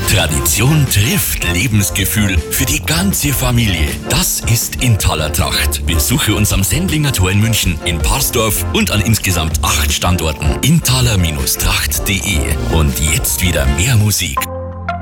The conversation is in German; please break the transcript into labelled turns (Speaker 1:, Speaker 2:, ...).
Speaker 1: Tradition trifft Lebensgefühl für die ganze Familie. Das ist Intaler Tracht. Besuche uns am Sendlinger Tor in München, in Parsdorf und an insgesamt 8 Standorten. Intaler-Tracht.de. Und jetzt wieder mehr Musik.